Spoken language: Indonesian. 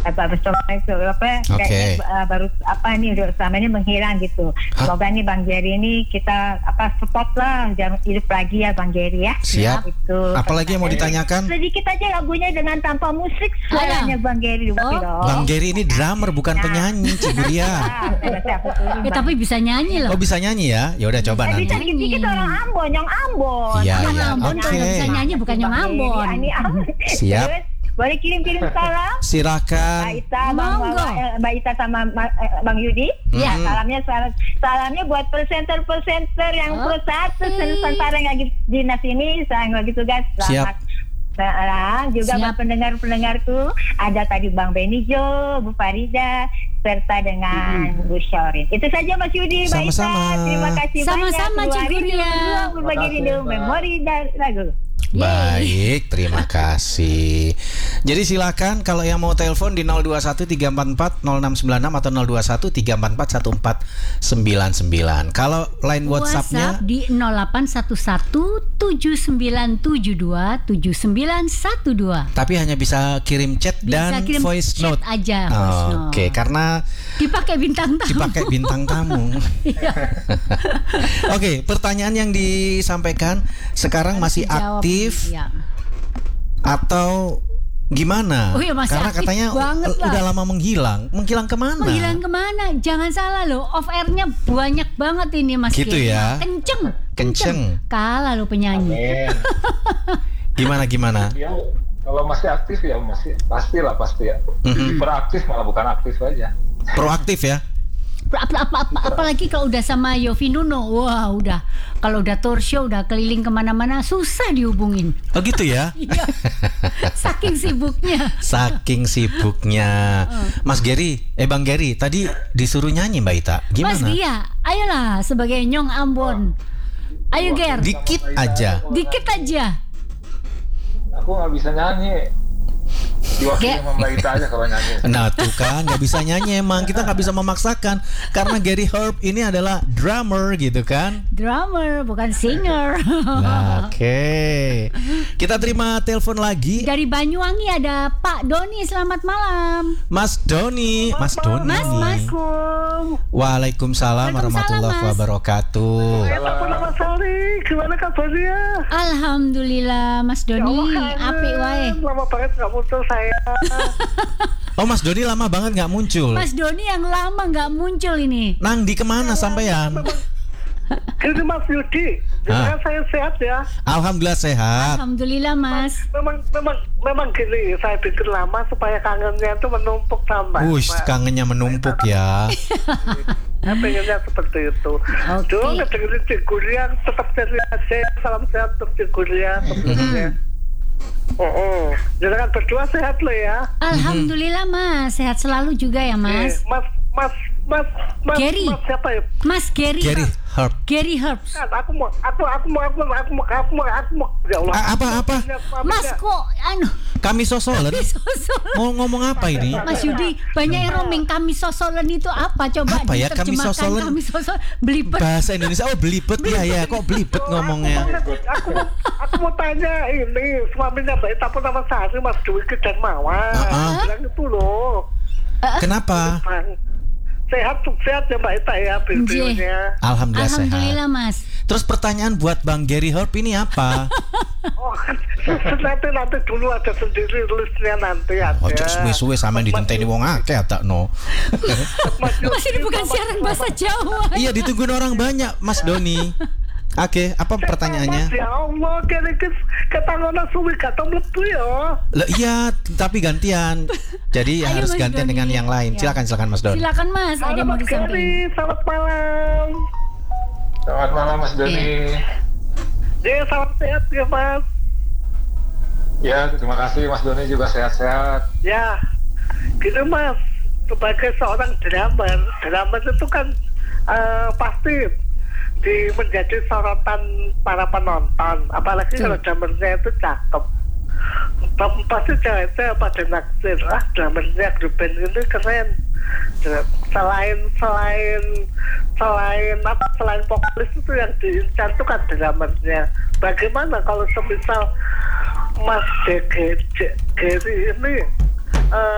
itu kayaknya baru selama ini menghilang gitu. Semoga nih Bang Jerry ini kita support lah, jangan hidup lagi ya Bang Jerry ya. Siap. Gitu. Apalagi yang mau ditanyakan? Sedikit aja lagunya dengan tanpa musik suaranya Bang Jerry. Bang Jerry ini drummer bukan penyanyi, Ciguria. Tapi bisa nyanyi loh. Oh bisa nyanyi ya? Ya udah coba nanti. Bisa dikit orang Ambon, Nyong Ambon. Iya, Ambon bisa nyanyi bukan Nyong Ambon. Siap. Boleh kirim salam? Silakan. Mbak Ita sama Bang Yudi. Ya, salamnya buat presenter yang persatu Nusantara yang lagi dinas ini, saya lagi tugas. Selamat. Juga buat pendengar-pendengarku, ada tadi Bang Benijo, Bu Farida, serta dengan Bu Syorin. Itu saja Mas Yudi, Mbak Ita. Terima kasih banyak. Sama-sama Ciguria. Berbagi rindu memori dan lagu. Baik, terima kasih. Jadi silakan kalau yang mau telepon di 0213440696 atau 0213441499. Kalau line WhatsApp-nya di 0811-7972-7912. Tapi hanya bisa kirim chat dan kirim voice note aja. Oke, karena dipakai bintang tamu. Oke, pertanyaan yang disampaikan sekarang masih aktif atau gimana? Karena katanya udah lama menghilang. Menghilang kemana? Jangan salah loh, off airnya banyak banget ini Mas. Gitu ya. Kenceng. Kalah lo penyanyi. Gimana? Ya, kalau masih aktif ya masih pasti ya. Proaktif malah bukan aktif aja. Proaktif ya. Apalagi kalau udah sama Yofi Nuno, wah udah. Kalau udah tour show, udah keliling kemana-mana, susah dihubungin. Oh gitu ya? Iya. Saking sibuknya. Mas Gary, Bang Gary, tadi disuruh nyanyi Mbak Ita. Gimana? Mas Gia, ayolah sebagai Nyong Ambon. Ayo Ger. Dikit aja. Aku nggak bisa nyanyi. Diwakili sama Mbak Ita aja kalau nyanyi. Nah tuh kan nggak bisa nyanyi emang, kita nggak bisa memaksakan karena Gary Herb ini adalah drummer gitu kan. Drummer bukan singer. Oke. Kita terima telepon lagi. Dari Banyuwangi ada Pak Doni, selamat malam. Mas Doni. Waalaikumsalam warahmatullahi wabarakatuh. Mas Sari, gimana kabarnya? Alhamdulillah Mas Doni, apik wae. Lama banget nggak muncul saya. Oh Mas Doni lama banget nggak muncul. Mas Doni yang lama nggak muncul ini. Nang di kemana sampean? Ini Mas Yudi, saya sehat ya. Alhamdulillah sehat. Alhamdulillah Mas. Memang gini, saya bikin lama supaya kangennya itu menumpuk tambah. Kangennya menumpuk ya. Saya pengennya seperti itu. Dulu ngedengerin Ciguria, tetap sehat. Salam sehat untuk Ciguria. Jadi kan berdua sehat lo ya. Alhamdulillah Mas, sehat selalu juga ya Mas. Mas Gary. Mas siapa ya? Mas Gary. Gary Herb. Aku mau ya Allah. Apa? Mas kok Kami sosolen. Mau ngomong apa ini? Mas Yudi, banyak yang roaming kami sosolen itu apa? Coba apa ya kami sosolen? Belibet. Bahasa Indonesia. Oh belibet ya. Kok belibet ngomongnya? Aku mau tanya ini suaminya Mbak Ita pun nama Sari Mas Dwi dan Mawar. Bilang itu loh. Kenapa? Sehat ya Mbak Ita ya bilnya. Alhamdulillah Mas. Terus pertanyaan buat Bang Gary Herb ini apa? Nanti dulu ada sendiri listnya nanti ada. Suwe-suwe sama ditenteni wong akeh tak no. Mas ini bukan siaran bahasa Jawa. Iya ditungguin orang banyak Mas Doni. Oke, apa pertanyaannya? Ya Allah, kira-kira ketangana suwi kata mlebu ya. Lah iya, tapi gantian. Jadi harus gantian dengan yang lain. Silakan Mas Doni. Silakan Mas, ada mau disampaikan. Selamat malam. Selamat malam Mas Doni. Ya, salam sehat ya Mas. Ya, terima kasih Mas Doni juga sehat-sehat. Ya, gitu Mas. Sebagai seorang drummer itu kan pasti menjadi sorotan para penonton, apalagi kalau drummernya itu cakep. Pasti cewek-cewek pada naksir, drummernya grup band ini keren. Selain vokalis itu yang diincar itu kan drummernya. Bagaimana kalau semisal Mas Gary ini